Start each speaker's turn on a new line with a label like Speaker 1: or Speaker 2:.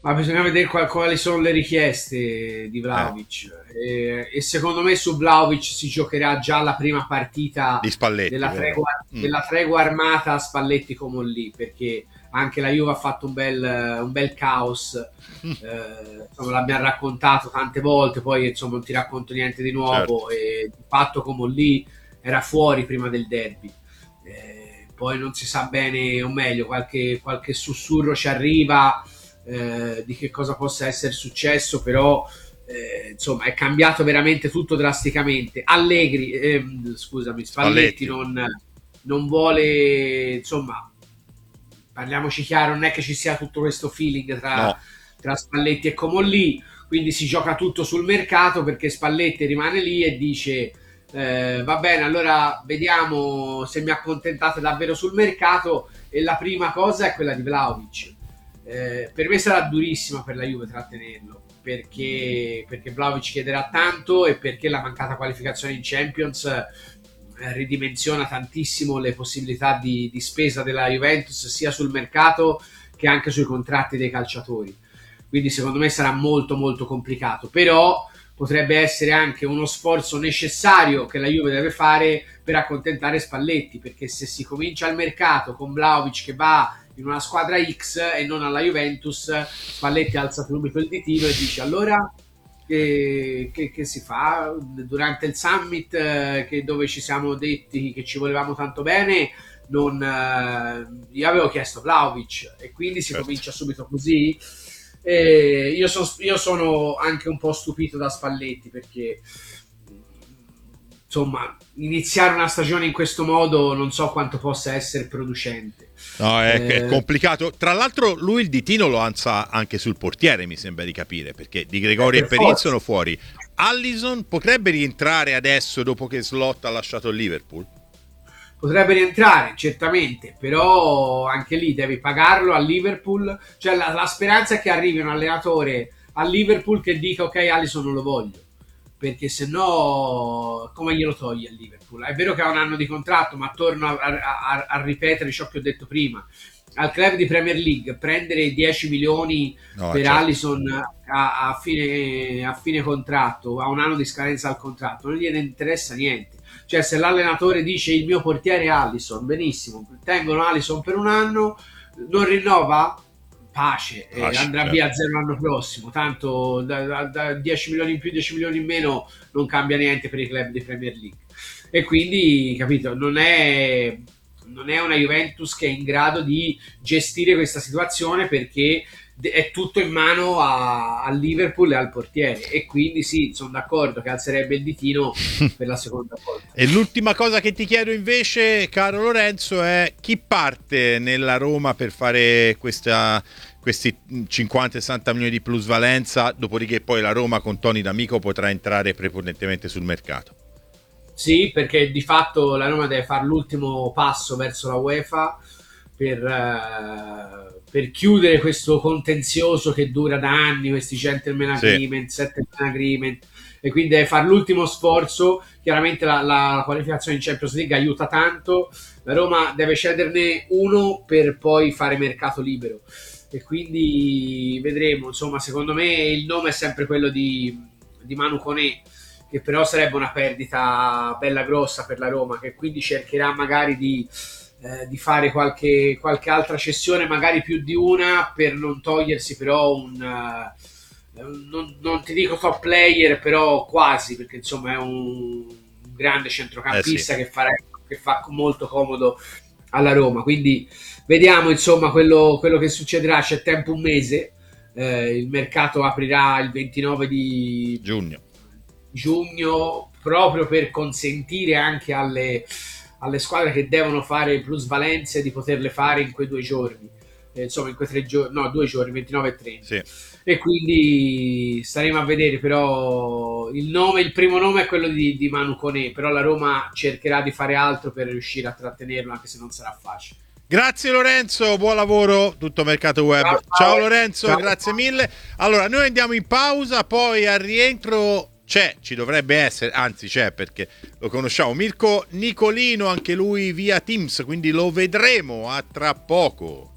Speaker 1: Ma bisogna vedere quali sono le richieste di Vlahovic, e secondo me su Vlahovic si giocherà già la prima partita
Speaker 2: Di Spalletti, vero?
Speaker 1: della tregua armata a Spalletti come lì, perché anche la Juve ha fatto un bel caos, insomma, l'abbiamo raccontato tante volte, poi insomma non ti racconto niente di
Speaker 2: Certo.
Speaker 1: nuovo, e di fatto come lì era fuori prima del derby. Poi non si sa bene, o meglio, qualche sussurro ci arriva di che cosa possa essere successo, però insomma è cambiato veramente tutto drasticamente. Allegri, scusami, Spalletti
Speaker 2: Spalletti.
Speaker 1: non vuole, insomma, parliamoci chiaro, non è che ci sia tutto questo feeling
Speaker 2: No,
Speaker 1: tra Spalletti e Comolli, quindi si gioca tutto sul mercato, perché Spalletti rimane lì e dice va bene, allora vediamo se mi accontentate davvero sul mercato, e la prima cosa è quella di Vlahovic. Per me sarà durissima per la Juve trattenerlo, perché Vlahovic chiederà tanto, e perché la mancata qualificazione in Champions ridimensiona tantissimo le possibilità di spesa della Juventus, sia sul mercato che anche sui contratti dei calciatori. Quindi secondo me sarà molto molto complicato, però potrebbe essere anche uno sforzo necessario che la Juve deve fare per accontentare Spalletti, perché se si comincia il mercato con Vlahovic che va in una squadra X e non alla Juventus, Spalletti alza subito il ditino e dice: allora che si fa durante il summit, dove ci siamo detti che ci volevamo tanto bene, non, io avevo chiesto Vlahovic, e quindi si
Speaker 2: certo.
Speaker 1: comincia subito così. Io sono anche un po' stupito da Spalletti, perché insomma iniziare una stagione in questo modo non so quanto possa essere producente.
Speaker 2: No, è
Speaker 1: eh,
Speaker 2: complicato. Tra l'altro lui il ditino lo alza anche sul portiere, mi sembra di capire, perché Di Gregori e
Speaker 1: per
Speaker 2: Perin
Speaker 1: forza
Speaker 2: sono fuori. Allison potrebbe rientrare adesso dopo che Slot ha lasciato il Liverpool?
Speaker 1: potrebbe rientrare certamente, però anche lì devi pagarlo al Liverpool, cioè la speranza è che arrivi un allenatore al Liverpool che dica: ok, Alisson non lo voglio, perché se no come glielo togli al Liverpool? È vero che ha un anno di contratto, ma torno a ripetere ciò che ho detto prima: al club di Premier League prendere 10 milioni
Speaker 2: No,
Speaker 1: per
Speaker 2: certo.
Speaker 1: Alisson a fine contratto, a un anno di scadenza al contratto, non gliene interessa niente. Cioè, se l'allenatore dice il mio portiere è Alisson, benissimo, tengono Alisson per un anno, non rinnova, pace, andrà
Speaker 2: Certo.
Speaker 1: via a zero l'anno prossimo, tanto da 10 milioni in più, 10 milioni in meno non cambia niente per i club di Premier League. E quindi, capito, non è una Juventus che è in grado di gestire questa situazione, perché è tutto in mano al Liverpool e al portiere, e quindi sì, sono d'accordo che alzerebbe il ditino per la seconda volta.
Speaker 2: E l'ultima cosa che ti chiedo invece, caro Lorenzo, è chi parte nella Roma per fare questi 50-60 milioni di plusvalenza, dopodiché poi la Roma con Toni D'Amico potrà entrare prepotentemente sul mercato.
Speaker 1: Sì, perché di fatto la Roma deve fare l'ultimo passo verso la UEFA per chiudere questo contenzioso che dura da anni, questi gentleman
Speaker 2: Sì.
Speaker 1: agreement, settleman agreement, e quindi deve fare l'ultimo sforzo. Chiaramente la qualificazione in Champions League aiuta tanto, la Roma deve cederne uno per poi fare mercato libero, e quindi vedremo. Insomma, secondo me il nome è sempre quello di Manu Koné, che però sarebbe una perdita bella grossa per la Roma, che quindi cercherà magari di fare qualche altra cessione, magari più di una, per non togliersi però non ti dico top player, però quasi, perché insomma è un grande
Speaker 2: Sì.
Speaker 1: centrocampista che fa molto comodo alla Roma. Quindi vediamo insomma quello che succederà. C'è tempo, un mese, il mercato aprirà il 29 di
Speaker 2: Giugno.
Speaker 1: giugno, proprio per consentire anche alle squadre che devono fare plusvalenze di poterle fare in quei 2 giorni, insomma in quei 3 giorni, no, 2 giorni, 29 e 30.
Speaker 2: Sì.
Speaker 1: E quindi staremo a vedere, però il primo nome è quello di Manu Koné, però la Roma cercherà di fare altro per riuscire a trattenerlo, anche se non sarà facile.
Speaker 2: Grazie Lorenzo, buon lavoro, tutto Mercato Web.
Speaker 1: Ciao
Speaker 2: Ciao
Speaker 1: Paolo.
Speaker 2: Lorenzo,
Speaker 1: Ciao.
Speaker 2: grazie mille. Allora, noi andiamo in pausa, poi al rientro ci dovrebbe essere, anzi c'è perché lo conosciamo, Mirko Nicolino, anche lui via Teams, quindi lo vedremo a tra poco.